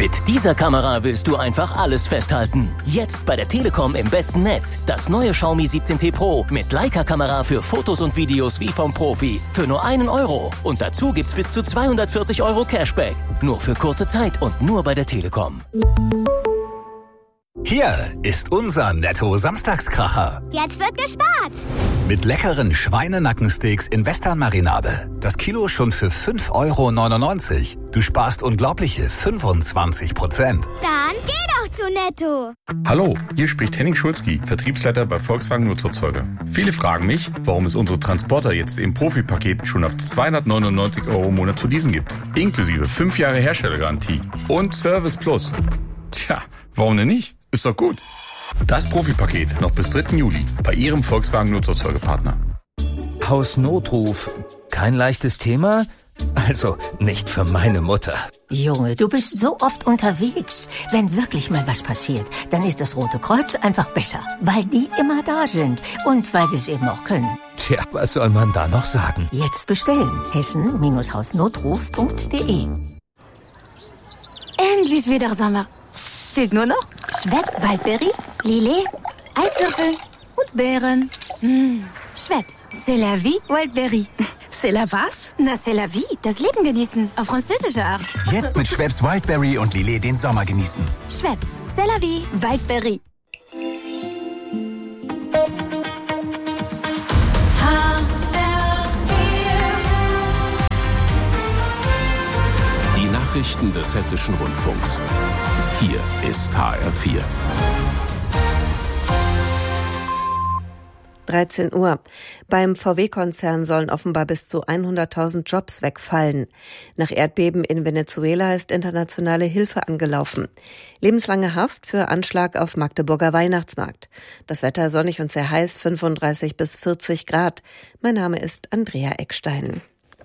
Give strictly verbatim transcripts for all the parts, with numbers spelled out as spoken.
Mit dieser Kamera willst du einfach alles festhalten. Jetzt bei der Telekom im besten Netz. Das neue Xiaomi siebzehn T Pro mit Leica-Kamera für Fotos und Videos wie vom Profi. Für nur einen Euro. Und dazu gibt's bis zu zweihundertvierzig Euro Cashback. Nur für kurze Zeit und nur bei der Telekom. Hier ist unser Netto-Samstagskracher. Jetzt wird gespart. Mit leckeren Schweinenackensteaks in Western-Marinade. Das Kilo schon für fünf Euro neunundneunzig. Du sparst unglaubliche fünfundzwanzig Prozent. Dann geh doch zu Netto. Hallo, hier spricht Henning Schulzki, Vertriebsleiter bei Volkswagen Nutzerzeuger. Viele fragen mich, warum es unsere Transporter jetzt im Profi-Paket schon ab zweihundertneunundneunzig Euro im Monat zu leasen gibt. Inklusive fünf Jahre Herstellergarantie und Service Plus. Tja, warum denn nicht? Ist doch gut. Das Profi-Paket noch bis dritten Juli bei Ihrem Volkswagen Nutzerzeugerpartner. Hausnotruf. Kein leichtes Thema? Also nicht für meine Mutter. Junge, du bist so oft unterwegs. Wenn wirklich mal was passiert, dann ist das Rote Kreuz einfach besser. Weil die immer da sind und weil sie es eben auch können. Tja, was soll man da noch sagen? Jetzt bestellen. hessen Hausnotruf punkt de. Endlich wieder Sommer. Fehlt nur noch Schweppes Waldberry, Lillet, Eiswürfel und Beeren. Mmh. Schweppes, c'est la vie, Waldberry. C'est la was? Na, c'est la vie, das Leben genießen, auf französische Art. Jetzt mit Schweppes Wildberry und Lillet den Sommer genießen. Schweppes, c'est la vie, Waldberry. Die Nachrichten des Hessischen Rundfunks. Hier ist H R vier. dreizehn Uhr. Beim V W-Konzern sollen offenbar bis zu hunderttausend Jobs wegfallen. Nach Erdbeben in Venezuela ist internationale Hilfe angelaufen. Lebenslange Haft für Anschlag auf Magdeburger Weihnachtsmarkt. Das Wetter sonnig und sehr heiß, fünfunddreißig bis vierzig Grad. Mein Name ist Andrea Eckstein.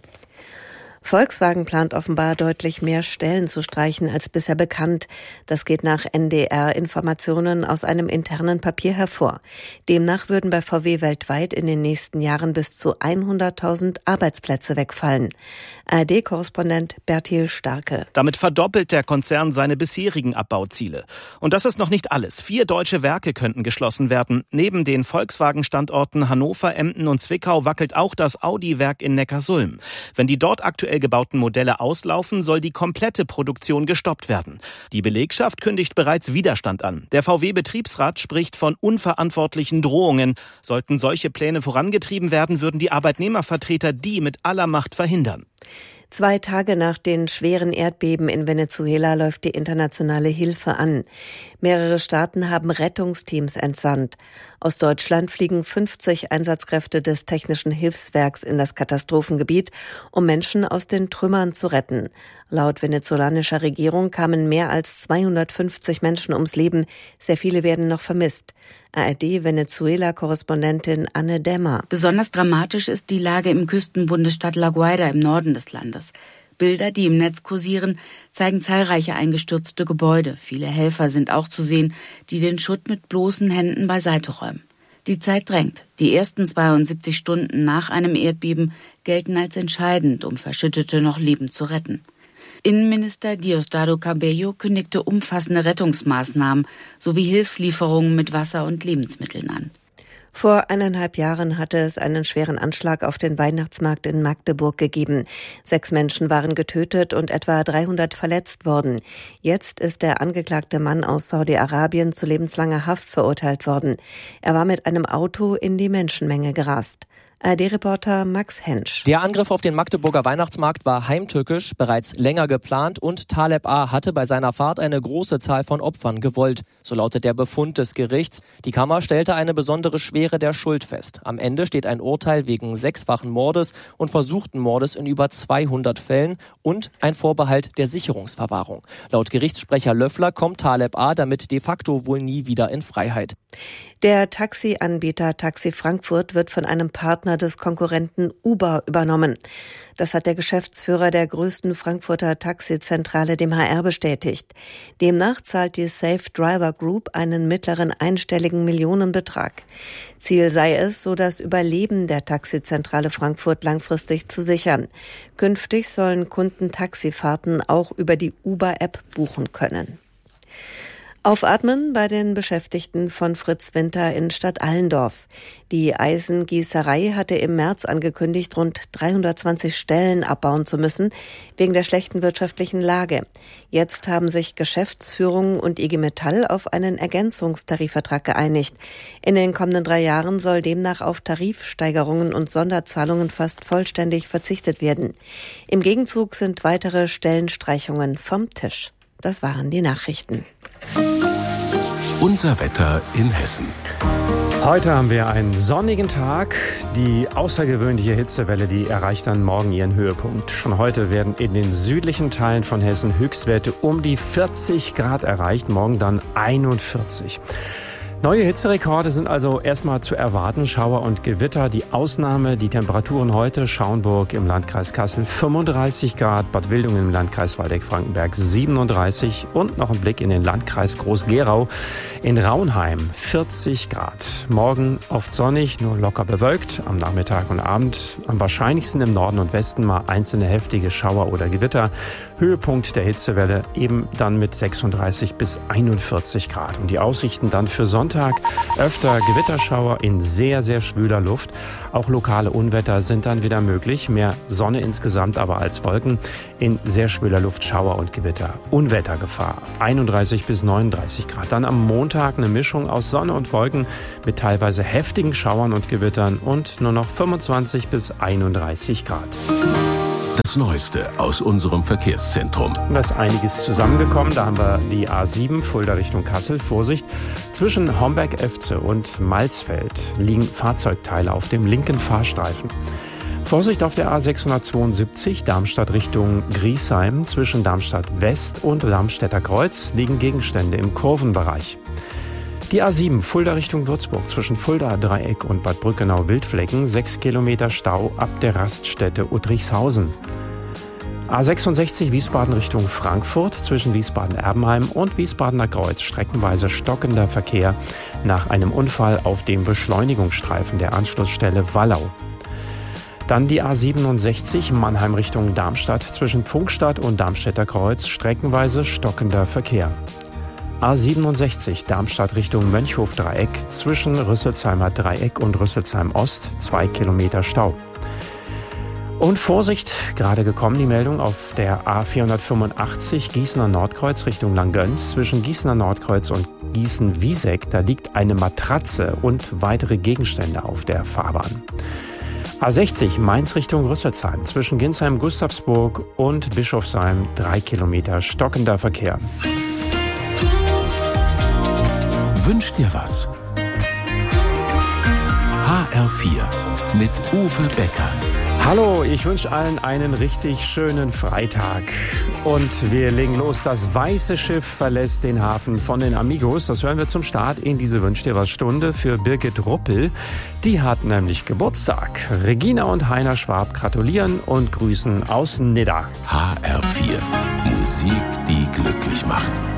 Volkswagen plant offenbar deutlich mehr Stellen zu streichen als bisher bekannt. Das geht nach N D R-Informationen aus einem internen Papier hervor. Demnach würden bei V W weltweit in den nächsten Jahren bis zu hunderttausend Arbeitsplätze wegfallen. A R D-Korrespondent Bertil Starke. Damit verdoppelt der Konzern seine bisherigen Abbauziele. Und das ist noch nicht alles. Vier deutsche Werke könnten geschlossen werden. Neben den Volkswagen-Standorten Hannover, Emden und Zwickau wackelt auch das Audi-Werk in Neckarsulm. Wenn die dort aktuell gebauten Modelle auslaufen, soll die komplette Produktion gestoppt werden. Die Belegschaft kündigt bereits Widerstand an. Der V W-Betriebsrat spricht von unverantwortlichen Drohungen. Sollten solche Pläne vorangetrieben werden, würden die Arbeitnehmervertreter die mit aller Macht verhindern. Zwei Tage nach den schweren Erdbeben in Venezuela läuft die internationale Hilfe an. Mehrere Staaten haben Rettungsteams entsandt. Aus Deutschland fliegen fünfzig Einsatzkräfte des Technischen Hilfswerks in das Katastrophengebiet, um Menschen aus den Trümmern zu retten. Laut venezolanischer Regierung kamen mehr als zweihundertfünfzig Menschen ums Leben. Sehr viele werden noch vermisst. A R D-Venezuela-Korrespondentin Anne Dämmer. Besonders dramatisch ist die Lage im Küstenbundesstaat La Guaira im Norden des Landes. Bilder, die im Netz kursieren, zeigen zahlreiche eingestürzte Gebäude. Viele Helfer sind auch zu sehen, die den Schutt mit bloßen Händen beiseite räumen. Die Zeit drängt. Die ersten zweiundsiebzig Stunden nach einem Erdbeben gelten als entscheidend, um Verschüttete noch lebend zu retten. Innenminister Diosdado Cabello kündigte umfassende Rettungsmaßnahmen sowie Hilfslieferungen mit Wasser und Lebensmitteln an. Vor eineinhalb Jahren hatte es einen schweren Anschlag auf den Weihnachtsmarkt in Magdeburg gegeben. Sechs Menschen waren getötet und etwa dreihundert verletzt worden. Jetzt ist der angeklagte Mann aus Saudi-Arabien zu lebenslanger Haft verurteilt worden. Er war mit einem Auto in die Menschenmenge gerast. A R D-Reporter Max Hensch. Der Angriff auf den Magdeburger Weihnachtsmarkt war heimtückisch, bereits länger geplant und Taleb A. hatte bei seiner Fahrt eine große Zahl von Opfern gewollt. So lautet der Befund des Gerichts. Die Kammer stellte eine besondere Schwere der Schuld fest. Am Ende steht ein Urteil wegen sechsfachen Mordes und versuchten Mordes in über zweihundert Fällen und ein Vorbehalt der Sicherungsverwahrung. Laut Gerichtssprecher Löffler kommt Taleb A. damit de facto wohl nie wieder in Freiheit. Der Taxianbieter Taxi Frankfurt wird von einem Partner des Konkurrenten Uber übernommen. Das hat der Geschäftsführer der größten Frankfurter Taxizentrale dem H R bestätigt. Demnach zahlt die Safe Driver Group einen mittleren einstelligen Millionenbetrag. Ziel sei es, so das Überleben der Taxizentrale Frankfurt langfristig zu sichern. Künftig sollen Kunden Taxifahrten auch über die Uber-App buchen können. Aufatmen bei den Beschäftigten von Fritz Winter in Stadt Allendorf. Die Eisengießerei hatte im März angekündigt, rund dreihundertzwanzig Stellen abbauen zu müssen, wegen der schlechten wirtschaftlichen Lage. Jetzt haben sich Geschäftsführung und I G Metall auf einen Ergänzungstarifvertrag geeinigt. In den kommenden drei Jahren soll demnach auf Tarifsteigerungen und Sonderzahlungen fast vollständig verzichtet werden. Im Gegenzug sind weitere Stellenstreichungen vom Tisch. Das waren die Nachrichten. Unser Wetter in Hessen. Heute haben wir einen sonnigen Tag. Die außergewöhnliche Hitzewelle, die erreicht dann morgen ihren Höhepunkt. Schon heute werden in den südlichen Teilen von Hessen Höchstwerte um die vierzig Grad erreicht, morgen dann einundvierzig. Neue Hitzerekorde sind also erstmal zu erwarten. Schauer und Gewitter. Die Ausnahme, die Temperaturen heute: Schaumburg im Landkreis Kassel fünfunddreißig Grad, Bad Wildungen im Landkreis Waldeck-Frankenberg siebenunddreißig und noch ein Blick in den Landkreis Groß-Gerau. In Raunheim vierzig Grad. Morgen oft sonnig, nur locker bewölkt. Am Nachmittag und Abend am wahrscheinlichsten im Norden und Westen mal einzelne heftige Schauer oder Gewitter. Höhepunkt der Hitzewelle eben dann mit sechsunddreißig bis einundvierzig Grad. Und die Aussichten dann für Sonntag: öfter Gewitterschauer in sehr, sehr schwüler Luft. Auch lokale Unwetter sind dann wieder möglich. Mehr Sonne insgesamt aber als Wolken. In sehr schwüler Luft Schauer und Gewitter. Unwettergefahr einunddreißig bis neununddreißig Grad. Dann am Montag eine Mischung aus Sonne und Wolken mit teilweise heftigen Schauern und Gewittern und nur noch fünfundzwanzig bis einunddreißig Grad. Das Neueste aus unserem Verkehrszentrum. Da ist einiges zusammengekommen. Da haben wir die A sieben, Fulda Richtung Kassel. Vorsicht, zwischen Homberg-Efze und Malzfeld liegen Fahrzeugteile auf dem linken Fahrstreifen. Vorsicht auf der A sechshundertzweiundsiebzig, Darmstadt Richtung Griesheim. Zwischen Darmstadt West und Darmstädter Kreuz liegen Gegenstände im Kurvenbereich. Die A sieben, Fulda Richtung Würzburg, zwischen Fulda Dreieck und Bad Brückenau-Wildflecken, sechs Kilometer Stau ab der Raststätte Uttrichshausen. A sechsundsechzig, Wiesbaden Richtung Frankfurt, zwischen Wiesbaden-Erbenheim und Wiesbadener Kreuz, streckenweise stockender Verkehr nach einem Unfall auf dem Beschleunigungsstreifen der Anschlussstelle Wallau. Dann die A siebenundsechzig, Mannheim Richtung Darmstadt, zwischen Pfungstadt und Darmstädter Kreuz, streckenweise stockender Verkehr. A siebenundsechzig, Darmstadt Richtung Mönchhof-Dreieck, zwischen Rüsselsheimer Dreieck und Rüsselsheim Ost, zwei Kilometer Stau. Und Vorsicht, gerade gekommen die Meldung auf der A vierhundertfünfundachtzig, Gießener Nordkreuz Richtung Langgöns, zwischen Gießener Nordkreuz und Gießen-Wieseck, da liegt eine Matratze und weitere Gegenstände auf der Fahrbahn. A sechzig, Mainz Richtung Rüsselsheim, zwischen Ginsheim-Gustavsburg und Bischofsheim, drei Kilometer stockender Verkehr. Wünsch dir was? H R vier mit Uwe Becker. Hallo, ich wünsche allen einen richtig schönen Freitag. Und wir legen los. Das weiße Schiff verlässt den Hafen von den Amigos. Das hören wir zum Start in diese Wünsch dir was Stunde für Birgit Ruppel. Die hat nämlich Geburtstag. Regina und Heiner Schwab gratulieren und grüßen aus Nidda. H R vier. Musik, die glücklich macht.